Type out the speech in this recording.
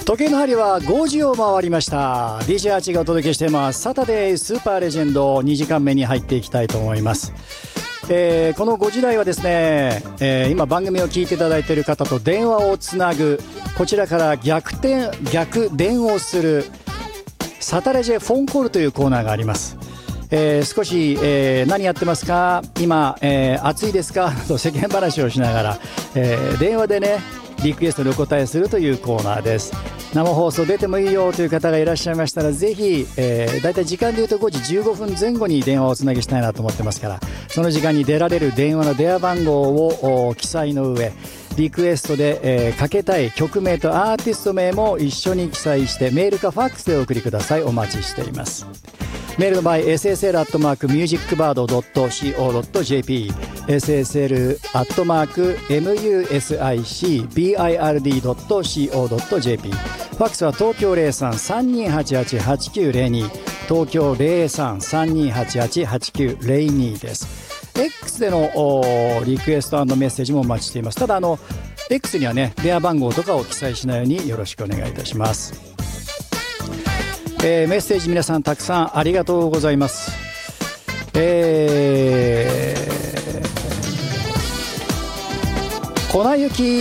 時計の針は5時を回りました。 DJ アーチがお届けしていますサタデースーパーレジェンド2時間目に入っていきたいと思います。この5時台はですね、今番組を聞いていただいている方と電話をつなぐ、こちらから逆電話をするサタレジェフォンコールというコーナーがあります。少し、何やってますか今、暑いですかと世間話をしながら、電話でねリクエストにお答えするというコーナーです。生放送出てもいいよという方がいらっしゃいましたら、ぜひ、だいたい時間でいうと5時15分前後に電話をつなぎしたいなと思ってますから、その時間に出られる電話の電話番号を記載の上、リクエストで、かけたい曲名とアーティスト名も一緒に記載して、メールかファックスでお送りください。お待ちしています。メールの場合 ssl@musicbird.co.jp ssl@musicbird.co.jp ファックスは東京 03-3288-8902 東京 03-3288-8902 です。 X でのリクエスト&メッセージもお待ちしています。ただX にはね電話番号とかを記載しないようによろしくお願いいたします。メッセージ皆さんたくさんありがとうございます。粉雪